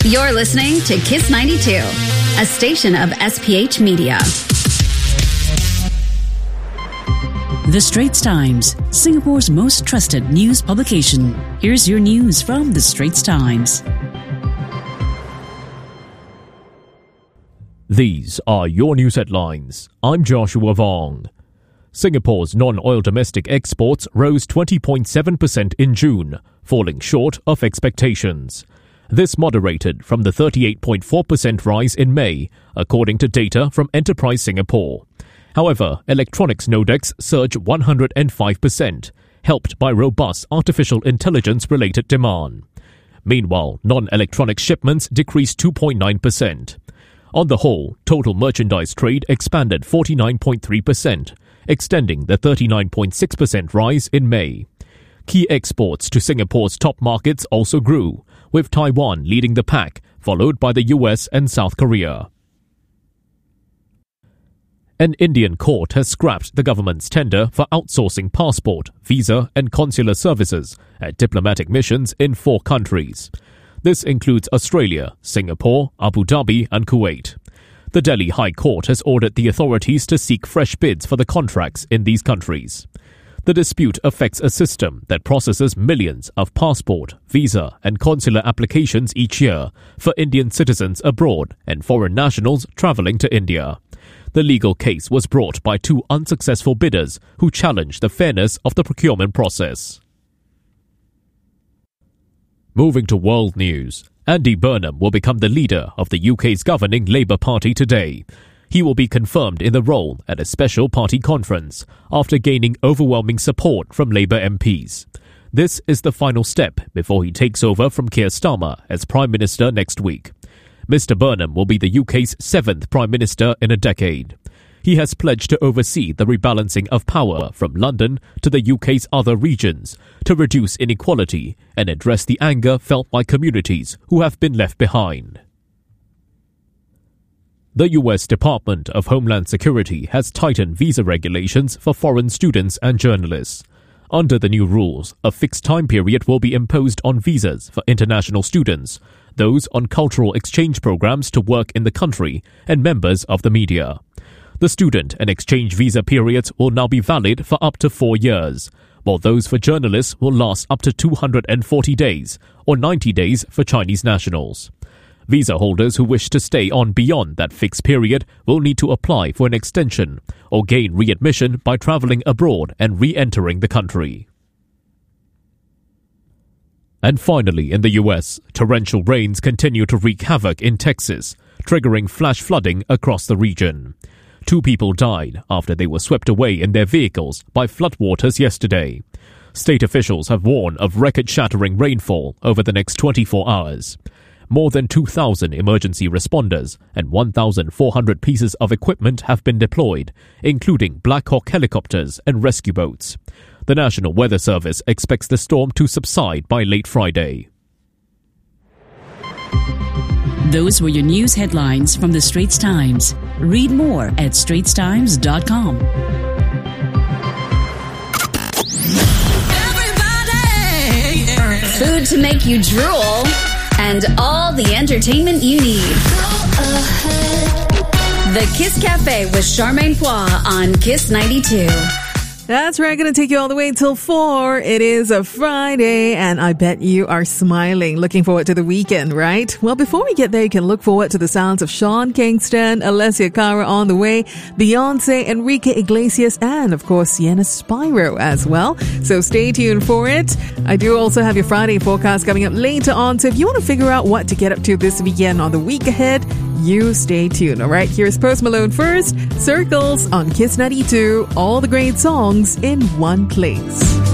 You're listening to Kiss 92, a station of SPH Media. The Straits Times, Singapore's most trusted news publication. Here's your news from The Straits Times. These are your news headlines. I'm Joshua Vong. Singapore's non-oil domestic exports rose 20.7% in June, falling short of expectations. This moderated from the 38.4% rise in May, according to data from Enterprise Singapore. However, electronics Nodex surged 105%, helped by robust artificial intelligence-related demand. Meanwhile, non-electronics shipments decreased 2.9%. On the whole, total merchandise trade expanded 49.3%, extending the 39.6% rise in May. Key exports to Singapore's top markets also grew, with Taiwan leading the pack, followed by the US and South Korea. An Indian court has scrapped the government's tender for outsourcing passport, visa and consular services at diplomatic missions in 4 countries. This includes Australia, Singapore, Abu Dhabi and Kuwait. The Delhi High Court has ordered the authorities to seek fresh bids for the contracts in these countries. The dispute affects a system that processes millions of passport, visa and consular applications each year for Indian citizens abroad and foreign nationals travelling to India. The legal case was brought by 2 unsuccessful bidders who challenged the fairness of the procurement process. Moving to world news, Andy Burnham will become the leader of the UK's governing Labour Party today. He will be confirmed in the role at a special party conference after gaining overwhelming support from Labour MPs. This is the final step before he takes over from Keir Starmer as Prime Minister next week. Mr. Burnham will be the UK's 7th Prime Minister in a decade. He has pledged to oversee the rebalancing of power from London to the UK's other regions to reduce inequality and address the anger felt by communities who have been left behind. The US Department of Homeland Security has tightened visa regulations for foreign students and journalists. Under the new rules, a fixed time period will be imposed on visas for international students, those on cultural exchange programs to work in the country, and members of the media. The student and exchange visa periods will now be valid for up to 4 years, while those for journalists will last up to 240 days, or 90 days for Chinese nationals. Visa holders who wish to stay on beyond that fixed period will need to apply for an extension or gain readmission by travelling abroad and re-entering the country. And finally, in the US, torrential rains continue to wreak havoc in Texas, triggering flash flooding across the region. 2 people died after they were swept away in their vehicles by floodwaters yesterday. State officials have warned of record-shattering rainfall over the next 24 hours. More than 2,000 emergency responders and 1,400 pieces of equipment have been deployed, including Black Hawk helicopters and rescue boats. The National Weather Service expects the storm to subside by late Friday. Those were your news headlines from The Straits Times. Read more at straitstimes.com. Food to make you drool, and all the entertainment you need. The Kiss Cafe with Charmaine Poix on Kiss 92. That's right, going to take you all the way till 4. It is a Friday, and I bet you are smiling, looking forward to the weekend, right? Well, before we get there, you can look forward to the sounds of Sean Kingston, Alessia Cara on the way, Beyonce, Enrique Iglesias, and of course, Sienna Spyro as well. So stay tuned for it. I do also have your Friday forecast coming up later on. So if you want to figure out what to get up to this weekend or the week ahead, you stay tuned. All right, here's Post Malone first. Circles on Kiss 92. All the great songs in one place.